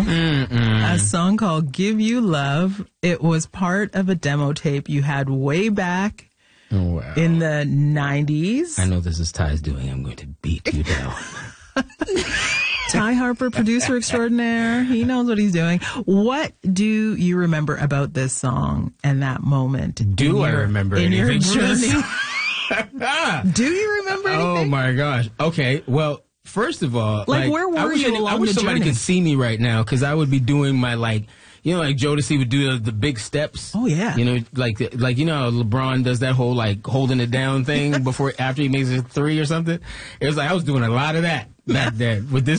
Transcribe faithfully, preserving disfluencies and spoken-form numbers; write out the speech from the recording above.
Mm-mm. a song called Give You Love. It was part of a demo tape you had way back oh, wow. in the nineties. I know this is Ty's doing. I'm going to beat you down. Ty Harper, producer extraordinaire. He knows what he's doing. What do you remember about this song and that moment? Do your, I remember in anything? Your journey? Do you remember anything? Oh, my gosh. Okay, well, first of all, like, like where were I wish, you I, along I wish the somebody journey? could see me right now, because I would be doing my, like, you know, like Jodeci would do the, the big steps. Oh, yeah. You know, like, like you know how LeBron does that whole, like, holding it down thing before, after he makes a three or something? It was like, I was doing a lot of that back then with this